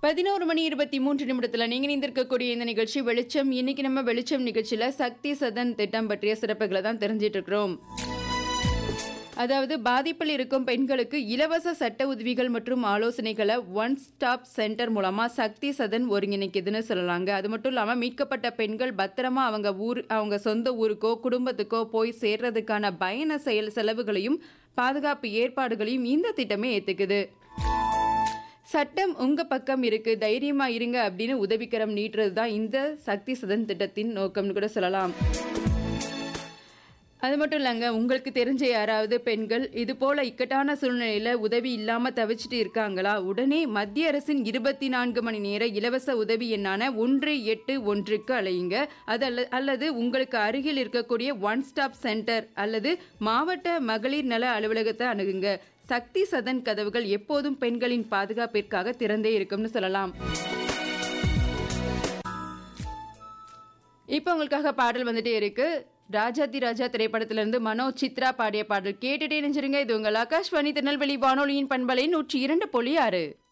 11 மணி 23 நிமிடத்தில் நீங்கள் இணைந்திருக்கக்கூடிய இந்த நிகழ்ச்சி வெளிச்சம். இன்னைக்கு நம்ம வெளிச்சம் நிகழ்ச்சியில் சக்தி சதன் திட்டம் பற்றிய சிறப்புகளை தான் தெரிஞ்சிட்டு இருக்கிறோம். அதாவது பாதிப்பில் இருக்கும் பெண்களுக்கு இலவச சட்ட உதவிகள் மற்றும் ஆலோசனைகளை ஒன் ஸ்டாப் சென்டர் மூலமா சக்தி சதன் ஒருங்கிணைக்குதுன்னு சொல்லலாங்க. அது மட்டும் இல்லாமல் மீட்கப்பட்ட பெண்கள் பத்திரமா அவங்க சொந்த ஊருக்கோ குடும்பத்துக்கோ போய் சேர்றதுக்கான பயண செலவுகளையும் பாதுகாப்பு ஏற்பாடுகளையும் இந்த திட்டமே ஏத்துக்குது. சட்டம் உங்க பக்கம் இருக்கு, தைரியமா இருங்க அப்படின்னு உதவிக்கரம் நீட்டுறது தான் இந்த சக்தி சதன் திட்டத்தின் நோக்கம்னு கூட சொல்லலாம். அது மட்டும் இல்லைங்க, உங்களுக்கு தெரிஞ்ச யாராவது பெண்கள் இது போல இக்கட்டான சூழ்நிலையில உதவி இல்லாம தவிச்சிட்டு இருக்காங்களா? உடனே மத்திய அரசின் 24 மணி நேர இலவச உதவி எண்ணான 181க்கு அழையுங்க. அல்லது உங்களுக்கு அருகில் இருக்கக்கூடிய ஒன் ஸ்டாப் சென்டர் அல்லது மாவட்ட மகளிர் நல அலுவலகத்தை அணுகுங்க. சக்தி சதன் கதவுகள் எப்போதும் பெண்களின் பாதுகாப்பிற்காக திறந்தே இருக்கும்னு சொல்லலாம். இப்போ உங்களுக்காக பாடல் வந்துட்டே இருக்கு. ராஜாதி ராஜா திரைப்படத்திலிருந்து மனோ சித்ரா பாடிய பாடல் கேட்டுட்டே நினைச்சிருங்க. இது உங்கள் ஆகாஷ்வாணி திருநெல்வேலி வானொலியின் பண்பலை 102.6.